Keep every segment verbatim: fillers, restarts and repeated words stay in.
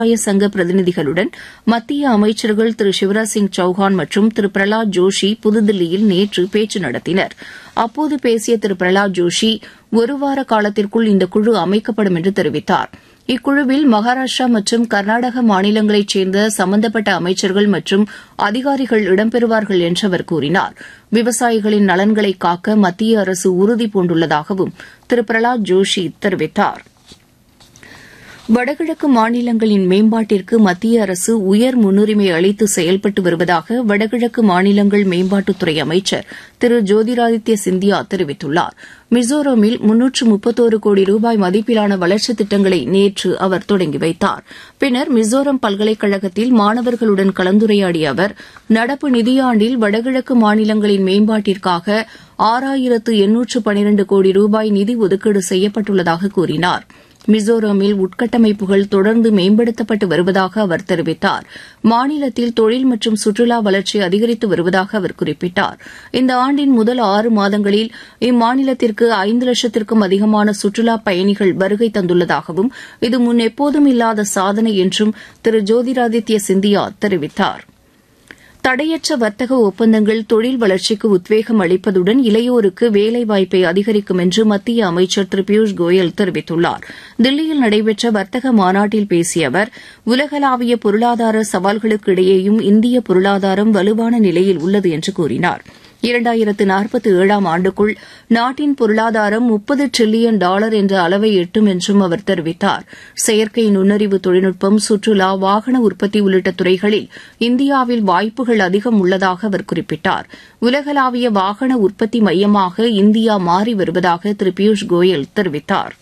விவசாய சங்க பிரதிநிதிகளுடன் மத்திய அமைச்சர்கள் திரு சிவராஜ் சிங் சௌஹான் மற்றும் திரு பிரஹலாத் ஜோஷி புதுதில்லியில் நேற்று பேச்சு நடத்தினர். அப்போது பேசிய திரு பிரஹலாத் ஜோஷி ஒருவார காலத்திற்குள் இந்த குழு அமைக்கப்படும் என்று தெரிவித்தார். இக்குழுவில் மகாராஷ்டிரா மற்றும் கர்நாடக மாநிலங்களைச் சேர்ந்த சம்பந்தப்பட்ட அமைச்சர்கள் மற்றும் அதிகாரிகள் இடம்பெறுவார்கள் என்று அவர் கூறினார். விவசாயிகளின் நலன்களை காக்க மத்திய அரசு உறுதி பூண்டுள்ளதாகவும் திரு பிரஹலாத் ஜோஷி தெரிவித்தார். வடகிழக்கு மாநிலங்களின் மேம்பாட்டிற்கு மத்திய அரசு உயர் முன்னுரிமை அளித்து செயல்பட்டு வருவதாக வடகிழக்கு மாநிலங்கள் மேம்பாட்டுத்துறை அமைச்சர் திரு ஜோதிராதித்ய சிந்தியா தெரிவித்துள்ளார். மிசோரமில் முன்னூற்று முப்பத்தோரு கோடி ரூபாய் மதிப்பிலான வளர்ச்சித் திட்டங்களை நேற்று அவர் தொடங்கி வைத்தார். பின்னர் மிசோரம் பல்கலைக்கழகத்தில் மாணவர்களுடன் கலந்துரையாடிய அவர் நடப்பு நிதியாண்டில் வடகிழக்கு மாநிலங்களின் மேம்பாட்டிற்காக ஆறாயிரத்து எண்ணூற்று பனிரண்டு கோடி ரூபாய் நிதி ஒதுக்கீடு செய்யப்பட்டுள்ளதாக கூறினார். மிசோரமில் உட்கட்டமைப்புகள் தொடர்ந்து மேம்படுத்தப்பட்டு வருவதாக அவர் தெரிவித்தார். மாநிலத்தில் தொழில் மற்றும் சுற்றுலா வளர்ச்சி அதிகரித்து வருவதாக அவர் குறிப்பிட்டார். இந்த ஆண்டின் முதல் ஆறு மாதங்களில் இம்மாநிலத்திற்கு ஐந்து லட்சத்திற்கும் அதிகமான சுற்றுலா பயணிகள் வருகை தந்துள்ளதாகவும் இது முன் எப்போதும் இல்லாத சாதனை என்றும் திரு ஜோதிராதித்ய சிந்தியா தெரிவித்தார். தடையற்ற வர்த்தக ஒப்பந்தங்கள் தொழில் வளர்ச்சிக்கு உத்வேகம் அளிப்பதுடன் இளையோருக்கு வேலைவாய்ப்பை அதிகரிக்கும் என்று மத்திய அமைச்சர் திரு பியூஷ் கோயல் தெரிவித்துள்ளார். தில்லியில் நடைபெற்ற வர்த்தக மாநாட்டில் பேசிய அவர் உலகளாவிய பொருளாதார சவால்களுக்கு இடையேயும் இந்திய பொருளாதாரம் வலுவான நிலையில் உள்ளது என்று கூறினார். இரண்டாயிரத்து நாற்பத்தி ஏழாம் ஆண்டுக்குள் நாட்டின் பொருளாதாரம் முப்பது டிரில்லியன் டாலர் என்ற அளவை எட்டும் என்றும் அவர் தெரிவித்தார். செயற்கை நுண்ணறிவு தொழில்நுட்பம், சுற்றுலா, வாகன உற்பத்தி உள்ளிட்ட துறைகளில் இந்தியாவில் வாய்ப்புகள் அதிகம் உள்ளதாக அவர் குறிப்பிட்டார். உலகளாவிய வாகன உற்பத்தி மையமாக இந்தியா மாறி வருவதாக திரு பியூஷ் கோயல் தெரிவித்தார்.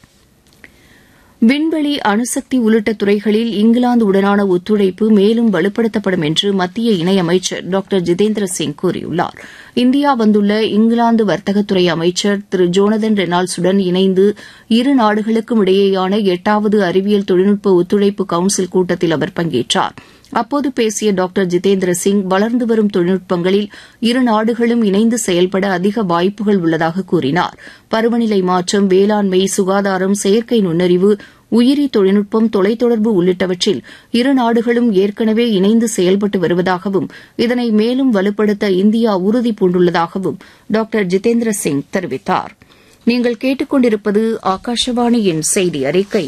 விண்வெளி, அணுசக்தி உள்ளிட்ட துறைகளில் இங்கிலாந்துடனான ஒத்துழைப்பு மேலும் வலுப்படுத்தப்படும் என்று மத்திய இணையமைச்சர் டாக்டர் ஜிதேந்திர சிங் கூறியுள்ளார். இந்தியா வந்துள்ள இங்கிலாந்து வர்த்தகத்துறை அமைச்சர் திரு ஜோனதன் ரெனால்ட்ஸுடன் இணைந்து இரு நாடுகளுக்கும் இடையேயான எட்டாவது அறிவியல் தொழில்நுட்ப ஒத்துழைப்பு கவுன்சில் கூட்டத்தில் அவர் பங்கேற்றார். அப்போது பேசிய டாக்டர் ஜிதேந்திர சிங் வளர்ந்து வரும் தொழில்நுட்பங்களில் இரு நாடுகளும் இணைந்து செயல்பட அதிக வாய்ப்புகள் உள்ளதாக கூறினார். பருவநிலை மாற்றம், வேளாண்மை, சுகாதாரம், செயற்கை நுண்ணறிவு, உயிரி தொழில்நுட்பம், தொலைத்தொடர்பு உள்ளிட்டவற்றில் இரு நாடுகளும் ஏற்கனவே இணைந்து செயல்பட்டு வருவதாகவும் இதனை மேலும் வலுப்படுத்த இந்தியா உறுதி பூண்டுள்ளதாகவும் டாக்டர் ஜிதேந்திர சிங் தெரிவித்தார். நீங்கள் கேட்டுக் கொண்டிருப்பது ஆகாஷவாணியின் செய்தி அறிக்கை.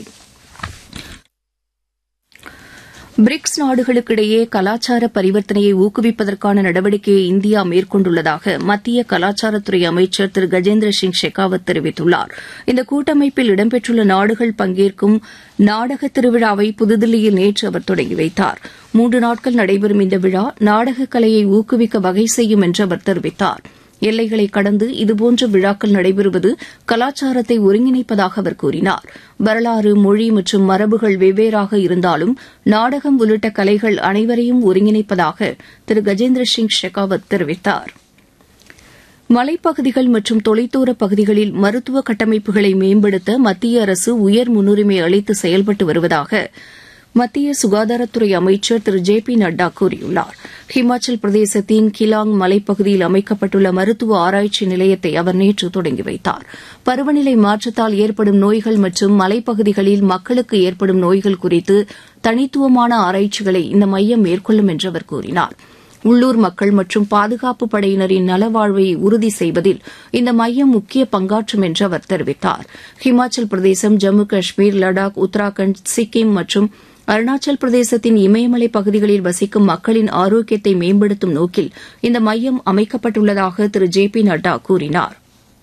பிரிக்ஸ் நாடுகளுக்கிடையே கலாச்சார பரிவர்த்தனையை ஊக்குவிப்பதற்கான நடவடிக்கையை இந்தியா மேற்கொண்டுள்ளதாக மத்திய கலாச்சாரத்துறை அமைச்சர் திரு கஜேந்திர சிங் ஷெகாவத் தெரிவித்துள்ளார். இந்த கூட்டமைப்பில் இடம்பெற்றுள்ள நாடுகள் பங்கேற்கும் நாடக திருவிழாவை புதுதில்லியில் நேற்று அவர் தொடங்கி வைத்தார். மூன்று நாட்கள் நடைபெறும் இந்த விழா நாடகக் கலையை ஊக்குவிக்க வகை செய்யும் என்று அவர் தெரிவித்தார். எல்லைகளை கடந்து இதுபோன்ற விழாக்கள் நடைபெறுவது கலாச்சாரத்தை ஒருங்கிணைப்பதாக அவர் கூறினார். வரலாறு, மொழி மற்றும் மரபுகள் வெவ்வேறாக இருந்தாலும் நாடகம் உள்ளிட்ட கலைகள் அனைவரையும் ஒருங்கிணைப்பதாக திரு கஜேந்திர சிங் ஷெகாவத் தெரிவித்தார். மலைப்பகுதிகள் மற்றும் தொலைதூரப் பகுதிகளில் மருத்துவ கட்டமைப்புகளை மேம்படுத்த மத்திய அரசு உயர் முன்னுரிமை அளித்து செயல்பட்டு வருவதாக மத்திய சுகாதாரத்துறை அமைச்சர் திரு ஜே பி நட்டா கூறியுள்ளார். ஹிமாச்சல் பிரதேசத்தின் கிலாங் மலைப்பகுதியில் அமைக்கப்பட்டுள்ள மருத்துவ ஆராய்ச்சி நிலையத்தை அவர் நேற்று தொடங்கி வைத்தார். பருவநிலை மாற்றத்தால் ஏற்படும் நோய்கள் மற்றும் மலைப்பகுதிகளில் மக்களுக்கு ஏற்படும் நோய்கள் குறித்து தனித்துவமான ஆராய்ச்சிகளை இந்த மையம் மேற்கொள்ளும் என்று அவர் கூறினார். உள்ளூர் மக்கள் மற்றும் பாதுகாப்பு படையினரின் நலவாழ்வை உறுதி செய்வதில் இந்த மையம் முக்கிய பங்காற்றும் என்று அவர் தெரிவித்தார். ஹிமாச்சல் பிரதேசம், ஜம்மு காஷ்மீர், லடாக், உத்தராகண்ட், சிக்கிம் மற்றும் அருணாச்சல் பிரதேசத்தின் இமயமலை பகுதிகளில் வசிக்கும் மக்களின் ஆரோக்கியத்தை மேம்படுத்தும் நோக்கில் இந்த மையம் அமைக்கப்பட்டுள்ளதாக திரு ஜே பி நட்டா கூறினார்.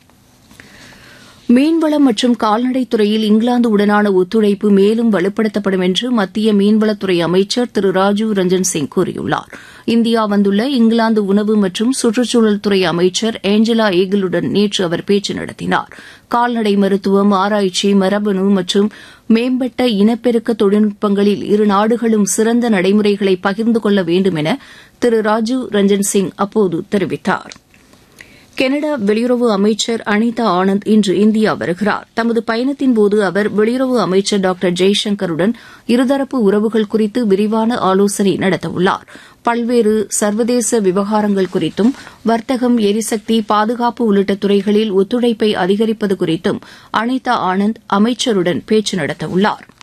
மீன்வளம் மற்றும் கால்நடைத் துறையில் இங்கிலாந்துடனான ஒத்துழைப்பு மேலும் வலுப்படுத்தப்படும் என்று மத்திய மீன்வளத்துறை அமைச்சர் திரு ராஜீவ் ரஞ்சன் சிங் கூறியுள்ளார். இந்தியா வந்துள்ள இங்கிலாந்து உணவு மற்றும் சுற்றுச்சூழல் துறை அமைச்சர் ஏஞ்சலா ஈகிளுடன் நேற்று அவர் பேச்சு நடத்தினார். கால்நடை மருத்துவம், ஆராய்ச்சி, மரபணு மற்றும் மேம்பட்ட இனப்பெருக்க தொழில்நுட்பங்களில் இரு நாடுகளும் சிறந்த நடைமுறைகளை பகிர்ந்து கொள்ள வேண்டும் என திரு ராஜீவ் ரஞ்சன் சிங் அப்போது தெரிவித்தார். கனடா வெளியுறவு அமைச்சர் அனிதா ஆனந்த் இன்று இந்தியா வருகிறார். தமது பயணத்தின்போது அவர் வெளியுறவு அமைச்சர் டாக்டர் ஜெய்சங்கருடன் இருதரப்பு உறவுகள் குறித்து விரிவான ஆலோசனை நடத்தவுள்ளார். பல்வேறு சர்வதேச விவகாரங்கள் குறித்தும் வர்த்தகம், எரிசக்தி, பாதுகாப்பு உள்ளிட்ட துறைகளில் ஒத்துழைப்பை அதிகரிப்பது குறித்தும் அனிதா ஆனந்த் அமைச்சருடன் பேச்சு நடத்தவுள்ளாா்.